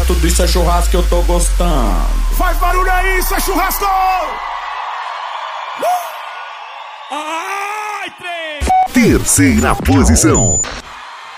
tudo isso é churrasco que eu tô gostando. Faz barulho aí, isso é churrasco! Ai, trem! Terceira posição.